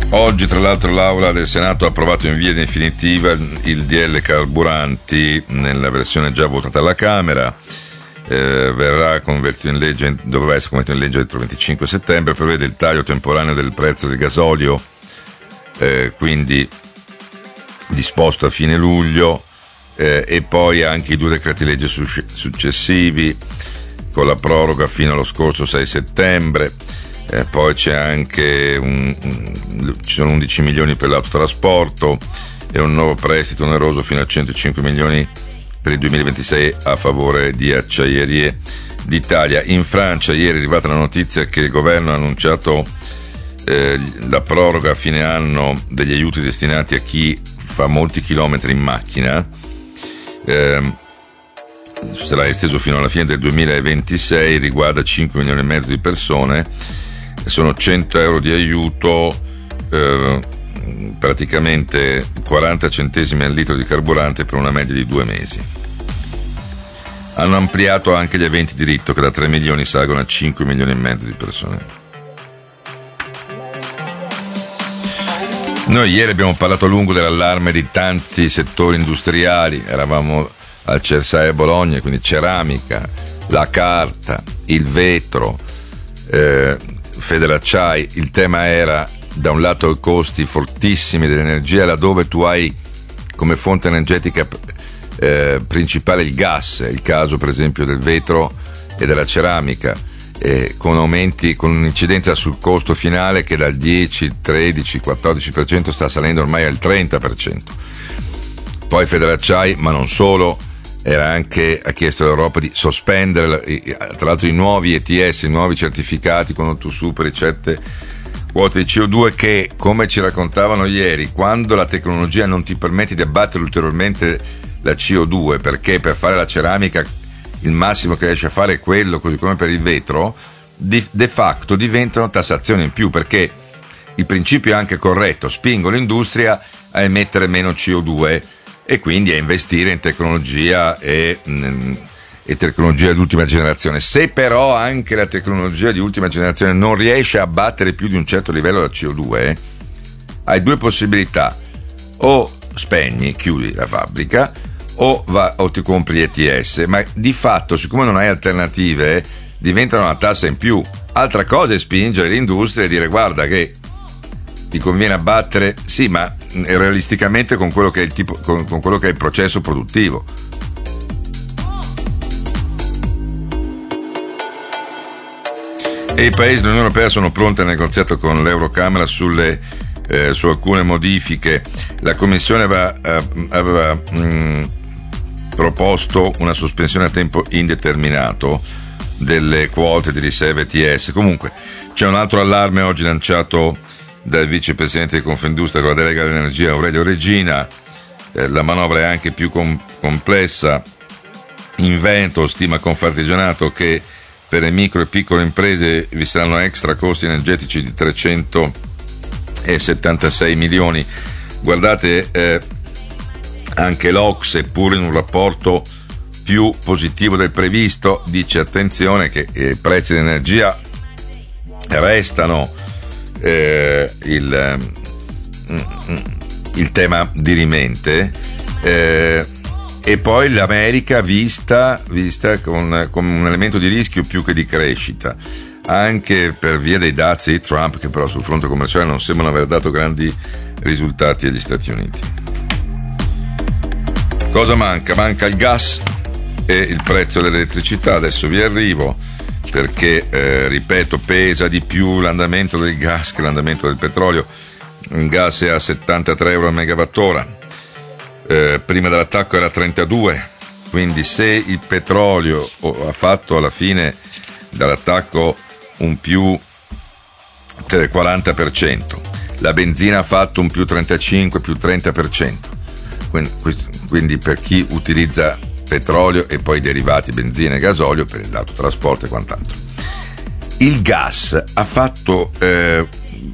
Oggi, tra l'altro, l'Aula del Senato ha approvato in via definitiva il DL Carburanti nella versione già votata alla Camera. Verrà convertito in legge, doveva essere convertito in legge entro il 25 settembre, prevede il taglio temporaneo del prezzo del gasolio, quindi disposto a fine luglio, e poi anche i 2 decreti legge successivi con la proroga fino allo scorso 6 settembre. Poi c'è anche ci sono 11 milioni per l'autotrasporto e un nuovo prestito oneroso fino a 105 milioni per il 2026 a favore di Acciaierie d'Italia. In Francia ieri è arrivata la notizia che il governo ha annunciato la proroga a fine anno degli aiuti destinati a chi fa molti chilometri in macchina. Sarà esteso fino alla fine del 2026, riguarda 5 milioni e mezzo di persone. Sono 100 euro di aiuto, praticamente 40 centesimi al litro di carburante per una media di 2 mesi. Hanno ampliato anche gli aventi diritto, che da 3 milioni salgono a 5 milioni e mezzo di persone. Noi ieri abbiamo parlato a lungo dell'allarme di tanti settori industriali, eravamo al Cersaia Bologna, quindi ceramica, la carta, il vetro, Federacciai. Il tema era da un lato i costi fortissimi dell'energia, laddove tu hai come fonte energetica principale il gas, è il caso per esempio del vetro e della ceramica, con aumenti, con un'incidenza sul costo finale che dal 10, 13, 14% sta salendo ormai al 30%. Poi Federacciai, ma non solo, ha chiesto all'Europa di sospendere tra l'altro i nuovi ETS, i nuovi certificati quando tu superi certe quote di CO2, che, come ci raccontavano ieri, quando la tecnologia non ti permette di abbattere ulteriormente la CO2, perché per fare la ceramica il massimo che riesce a fare è quello, così come per il vetro, de facto diventano tassazioni in più, perché il principio è anche corretto, spingo l'industria a emettere meno CO2 e quindi a investire in tecnologia e tecnologia di ultima generazione. Se però anche la tecnologia di ultima generazione non riesce a battere più di un certo livello la CO2, hai 2 possibilità: o spegni, chiudi la fabbrica, o ti compri ETS, ma di fatto, siccome non hai alternative, diventano una tassa in più. Altra cosa è spingere l'industria e dire: guarda che ti conviene abbattere, sì, ma realisticamente con quello che è con quello che è il processo produttivo. E i paesi dell'Unione Europea sono pronti al negoziato con l'Eurocamera su alcune modifiche. La Commissione aveva proposto una sospensione a tempo indeterminato delle quote di riserve ETS. Comunque c'è un altro allarme oggi lanciato dal vicepresidente di Confindustria con la delega all'energia Aurelio Regina. La manovra è anche più complessa. Invento stima Confartigianato che per le micro e piccole imprese vi saranno extra costi energetici di 376 milioni. Guardate, anche l'Ocse, pur in un rapporto più positivo del previsto, dice attenzione che i prezzi dell'energia restano il tema dirimente, e poi l'America vista come un elemento di rischio più che di crescita, anche per via dei dazi di Trump, che però sul fronte commerciale non sembrano aver dato grandi risultati agli Stati Uniti. Cosa manca? Manca il gas e il prezzo dell'elettricità. Adesso vi arrivo, perché ripeto, pesa di più l'andamento del gas che l'andamento del petrolio. Il gas è a 73 euro a megawattora, prima dell'attacco era 32, quindi se il petrolio ha fatto alla fine dall'attacco un più 40%, la benzina ha fatto un più 35, più 30%, quindi per chi utilizza petrolio e poi derivati, benzina e gasolio, per l'autotrasporto e quant'altro. Il gas ha fatto